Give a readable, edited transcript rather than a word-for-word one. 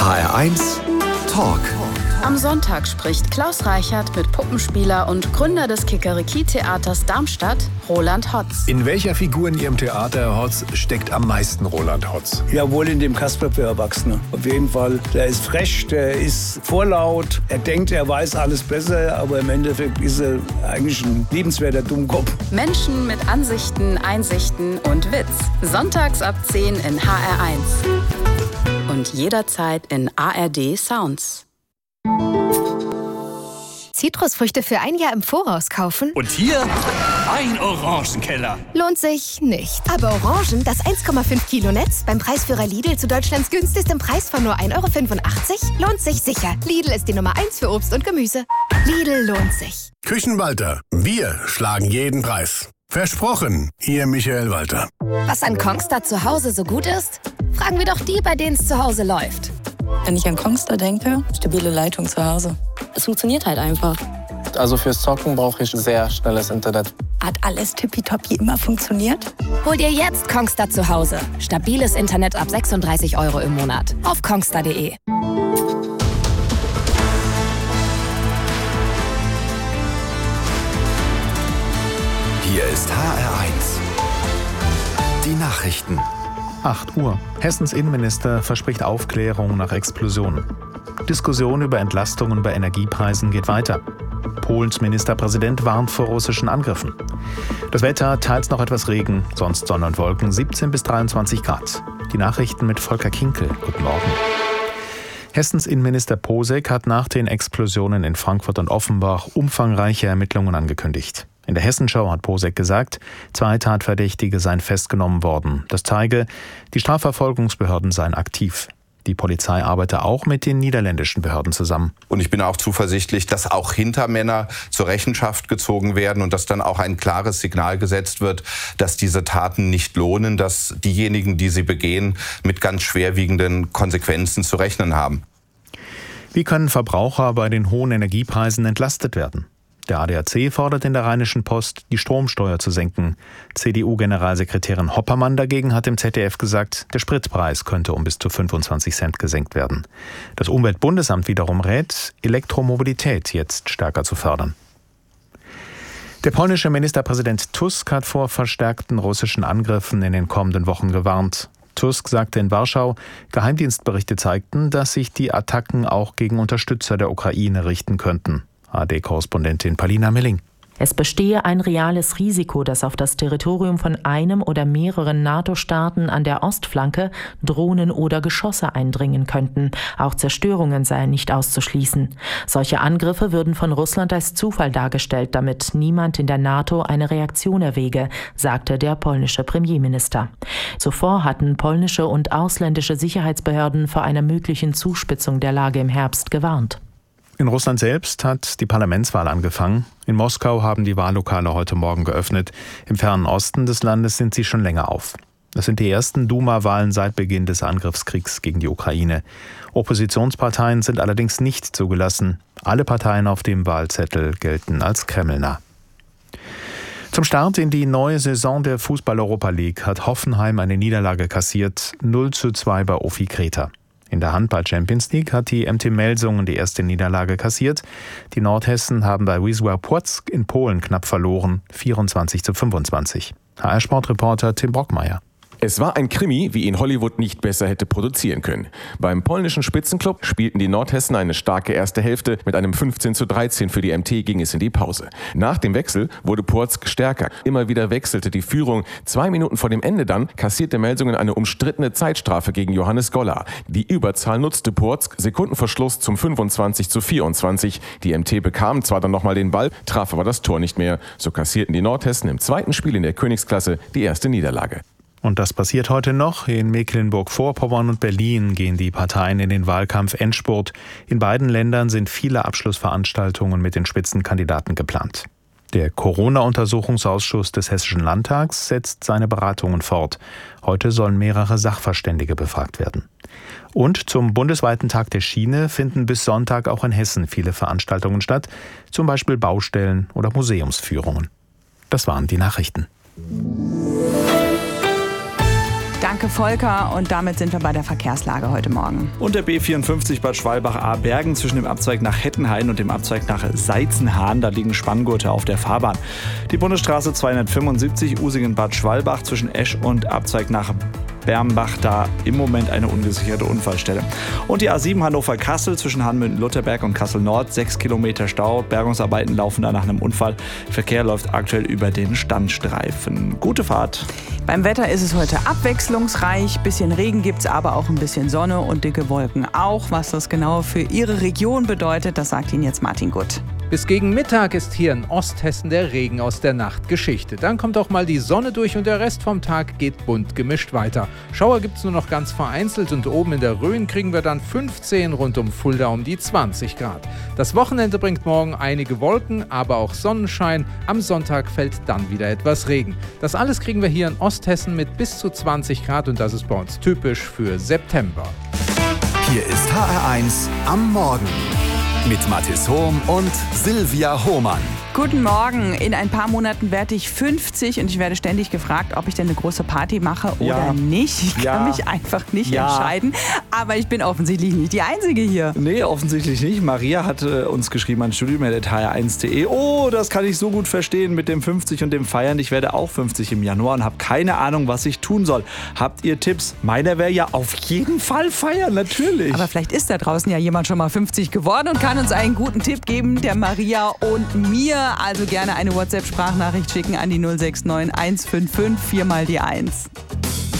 HR1 Talk. Am Sonntag spricht Klaus Reichert mit Puppenspieler und Gründer des Kikeriki-Theaters Darmstadt, Roland Hotz. In welcher Figur in Ihrem Theater, Herr Hotz, steckt am meisten Roland Hotz? Ja, wohl in dem Kasper für Erwachsene. Auf jeden Fall. Der ist frech, der ist vorlaut. Er denkt, er weiß alles besser, aber im Endeffekt ist er eigentlich ein liebenswerter Dummkopf. Menschen mit Ansichten, Einsichten und Witz. Sonntags ab 10 in HR1. Und jederzeit in ARD Sounds. Zitrusfrüchte für ein Jahr im Voraus kaufen? Und hier ein Orangenkeller. Lohnt sich nicht. Aber Orangen, das 1,5 Kilo Netz beim Preisführer Lidl zu Deutschlands günstigstem Preis von nur 1,85 € lohnt sich sicher. Lidl ist die Nummer 1 für Obst und Gemüse. Lidl lohnt sich. Küchenwalter, wir schlagen jeden Preis. Versprochen, Ihr Michael Walter. Was an Kongstar zu Hause so gut ist? Fragen wir doch die, bei denen es zu Hause läuft. Wenn ich an Kongstar denke, stabile Leitung zu Hause. Es funktioniert halt einfach. Also fürs Zocken brauche ich sehr schnelles Internet. Hat alles tippitoppi immer funktioniert? Hol dir jetzt Kongstar zu Hause. Stabiles Internet ab 36 € im Monat. Auf kongstar.de. Hier ist HR1. Die Nachrichten. 8 Uhr. Hessens Innenminister verspricht Aufklärung nach Explosion. Diskussion über Entlastungen bei Energiepreisen geht weiter. Polens Ministerpräsident warnt vor russischen Angriffen. Das Wetter, teils noch etwas Regen, sonst Sonne und Wolken, 17 bis 23 Grad. Die Nachrichten mit Volker Kinkel. Guten Morgen. Hessens Innenminister Posek hat nach den Explosionen in Frankfurt und Offenbach umfangreiche Ermittlungen angekündigt. In der Hessenschau hat Posek gesagt, 2 Tatverdächtige seien festgenommen worden. Das zeige, die Strafverfolgungsbehörden seien aktiv. Die Polizei arbeite auch mit den niederländischen Behörden zusammen. Und ich bin auch zuversichtlich, dass auch Hintermänner zur Rechenschaft gezogen werden und dass dann auch ein klares Signal gesetzt wird, dass diese Taten nicht lohnen, dass diejenigen, die sie begehen, mit ganz schwerwiegenden Konsequenzen zu rechnen haben. Wie können Verbraucher bei den hohen Energiepreisen entlastet werden? Der ADAC fordert in der Rheinischen Post, die Stromsteuer zu senken. CDU-Generalsekretärin Hoppermann dagegen hat im ZDF gesagt, der Spritpreis könnte um bis zu 25 Cent gesenkt werden. Das Umweltbundesamt wiederum rät, Elektromobilität jetzt stärker zu fördern. Der polnische Ministerpräsident Tusk hat vor verstärkten russischen Angriffen in den kommenden Wochen gewarnt. Tusk sagte in Warschau, Geheimdienstberichte zeigten, dass sich die Attacken auch gegen Unterstützer der Ukraine richten könnten. ARD-Korrespondentin Palina Milling. Es bestehe ein reales Risiko, dass auf das Territorium von einem oder mehreren NATO-Staaten an der Ostflanke Drohnen oder Geschosse eindringen könnten. Auch Zerstörungen seien nicht auszuschließen. Solche Angriffe würden von Russland als Zufall dargestellt, damit niemand in der NATO eine Reaktion erwäge, sagte der polnische Premierminister. Zuvor hatten polnische und ausländische Sicherheitsbehörden vor einer möglichen Zuspitzung der Lage im Herbst gewarnt. In Russland selbst hat die Parlamentswahl angefangen. In Moskau haben die Wahllokale heute Morgen geöffnet. Im fernen Osten des Landes sind sie schon länger auf. Das sind die ersten Duma-Wahlen seit Beginn des Angriffskriegs gegen die Ukraine. Oppositionsparteien sind allerdings nicht zugelassen. Alle Parteien auf dem Wahlzettel gelten als kremlnah. Zum Start in die neue Saison der Fußball-Europa League hat Hoffenheim eine Niederlage kassiert, 0:2 bei OFI Kreta. In der Handball-Champions League hat die MT Melsungen die erste Niederlage kassiert. Die Nordhessen haben bei Wisła Płock in Polen knapp verloren, 24:25. HR-Sportreporter Tim Brockmeier. Es war ein Krimi, wie ihn Hollywood nicht besser hätte produzieren können. Beim polnischen Spitzenclub spielten die Nordhessen eine starke erste Hälfte. Mit einem 15:13 für die MT ging es in die Pause. Nach dem Wechsel wurde Płock stärker. Immer wieder wechselte die Führung. 2 Minuten vor dem Ende dann kassierte Melsungen eine umstrittene Zeitstrafe gegen Johannes Goller. Die Überzahl nutzte Płock, Sekunden vor Schluss zum 25:24. Die MT bekam zwar dann nochmal den Ball, traf aber das Tor nicht mehr. So kassierten die Nordhessen im zweiten Spiel in der Königsklasse die erste Niederlage. Und das passiert heute noch. In Mecklenburg-Vorpommern und Berlin gehen die Parteien in den Wahlkampf Endspurt. In beiden Ländern sind viele Abschlussveranstaltungen mit den Spitzenkandidaten geplant. Der Corona-Untersuchungsausschuss des Hessischen Landtags setzt seine Beratungen fort. Heute sollen mehrere Sachverständige befragt werden. Und zum bundesweiten Tag der Schiene finden bis Sonntag auch in Hessen viele Veranstaltungen statt, zum Beispiel Baustellen oder Museumsführungen. Das waren die Nachrichten. Danke Danke, Volker. Und damit sind wir bei der Verkehrslage heute Morgen. Und der B54 Bad Schwalbach-Abergen zwischen dem Abzweig nach Hettenhain und dem Abzweig nach Seizenhahn. Da liegen Spanngurte auf der Fahrbahn. Die Bundesstraße 275 Usingen-Bad Schwalbach zwischen Esch und Abzweig nach Bermbach, da im Moment eine ungesicherte Unfallstelle. Und die A7 Hannover-Kassel zwischen Hanmünden-Lutherberg und Kassel-Nord, 6 Kilometer Stau. Bergungsarbeiten laufen da nach einem Unfall. Verkehr läuft aktuell über den Standstreifen. Gute Fahrt. Beim Wetter ist es heute abwechslungsreich. Bisschen Regen gibt's, aber auch ein bisschen Sonne und dicke Wolken auch. Was das genau für Ihre Region bedeutet, das sagt Ihnen jetzt Martin Gutt. Bis gegen Mittag ist hier in Osthessen der Regen aus der Nacht Geschichte. Dann kommt auch mal die Sonne durch und der Rest vom Tag geht bunt gemischt weiter. Schauer gibt's nur noch ganz vereinzelt und oben in der Rhön kriegen wir dann 15, rund um Fulda um die 20 Grad. Das Wochenende bringt morgen einige Wolken, aber auch Sonnenschein. Am Sonntag fällt dann wieder etwas Regen. Das alles kriegen wir hier in Osthessen mit bis zu 20 Grad und das ist bei uns typisch für September. Hier ist HR1 am Morgen mit Mathis Hohm und Silvia Hohmann. Guten Morgen. In ein paar Monaten werde ich 50 und ich werde ständig gefragt, ob ich denn eine große Party mache oder nicht. Ich kann mich einfach nicht entscheiden. Aber ich bin offensichtlich nicht die Einzige hier. Nee, offensichtlich nicht. Maria hat uns geschrieben an studio@hr1.de. Oh, das kann ich so gut verstehen mit dem 50 und dem Feiern. Ich werde auch 50 im Januar und habe keine Ahnung, was ich tun soll. Habt ihr Tipps? Meiner wäre ja auf jeden Fall feiern, natürlich. Aber vielleicht ist da draußen ja jemand schon mal 50 geworden und kann uns einen guten Tipp geben, der Maria und mir. Also gerne eine WhatsApp-Sprachnachricht schicken an die 069 155 4 mal die 1.